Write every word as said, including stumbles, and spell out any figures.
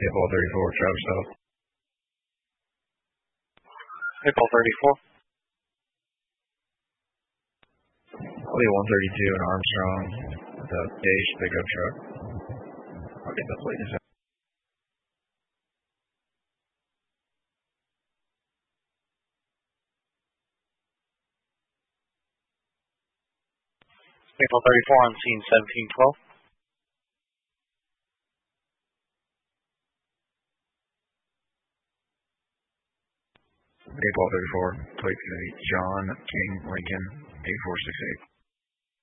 Ball thirty-four, Travis Stop. Ball thirty-four. I'll be one thirty-two in Armstrong with a beige pickup truck. I'll get the plate in a second. Ball thirty-four on scene seventeen twelve. Ball thirty-four, plate's going to be John King Lincoln eight four six eight.